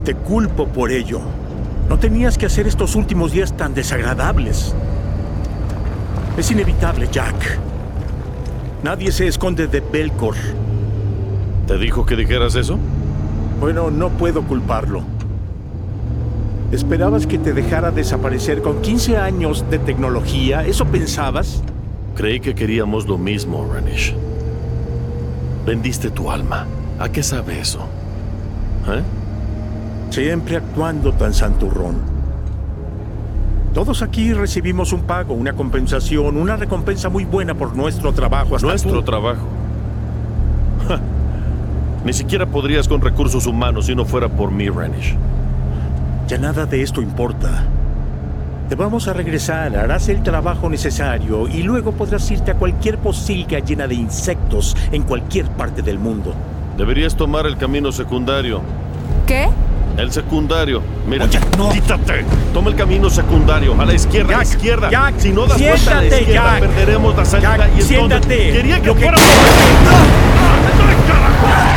Te culpo por ello. No tenías que hacer estos últimos días tan desagradables. Es inevitable, Jack. Nadie se esconde de Belcor. ¿Te dijo que dijeras eso? Bueno, no puedo culparlo. ¿Esperabas que te dejara desaparecer con 15 años de tecnología? ¿Eso pensabas? Creí que queríamos lo mismo, Renish. Vendiste tu alma. ¿A qué sabe eso? ¿Eh? Siempre actuando tan santurrón. Todos aquí recibimos un pago, una compensación, una recompensa muy buena por nuestro trabajo. ¿Nuestro trabajo? Ja. Ni siquiera podrías con recursos humanos si no fuera por mí, Renish. Ya nada de esto importa. Te vamos a regresar, harás el trabajo necesario y luego podrás irte a cualquier posilga llena de insectos en cualquier parte del mundo. Deberías tomar el camino secundario. ¿Qué? El secundario. Mira, Oye, no. quítate. Toma el camino secundario. A la izquierda, Jack, a la izquierda. Jack, Si no das vuelta a la siéntate, izquierda, Jack. perderemos la salida. Jack, y entonces siéntate. quería que Lo que fuera... quieras. ¡Ah! ¡Carajo!